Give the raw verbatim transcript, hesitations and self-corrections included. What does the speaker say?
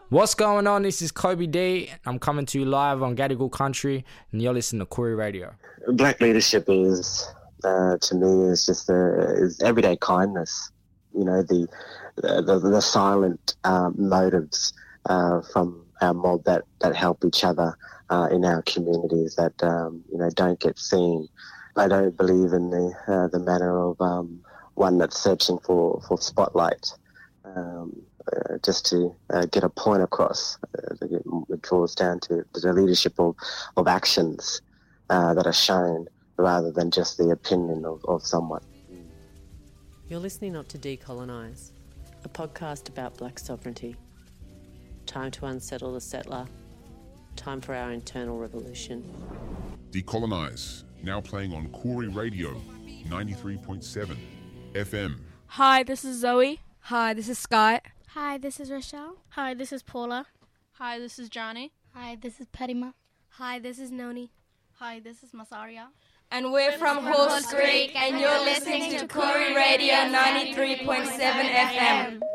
What's going on? This is Kobe D. I'm coming to you live on Gadigal Country, and you're listening to Koori Radio. Black leadership is, uh, to me, is just a, is everyday kindness. You know, the the, the silent um, motives uh, from our mob that, that help each other uh, in our communities that um, you know don't get seen. I don't believe in the uh, the manner of um, one that's searching for for spotlight. Um, uh, just to uh, get a point across. Uh, it draws down to the leadership of, of actions uh, that are shown rather than just the opinion of, of someone. You're listening up to Decolonise, a podcast about black sovereignty. Time to unsettle the settler. Time for our internal revolution. Decolonise, now playing on Koori Radio, ninety-three point seven F M. Hi, this is Zoe. Hi, this is Sky. Hi, this is Rochelle. Hi, this is Paula. Hi, this is Johnny. Hi, this is Padima. Hi, this is Noni. Hi, this is Masaria. And we're from Horse Creek, and you're listening to Koori Radio ninety-three point seven F M.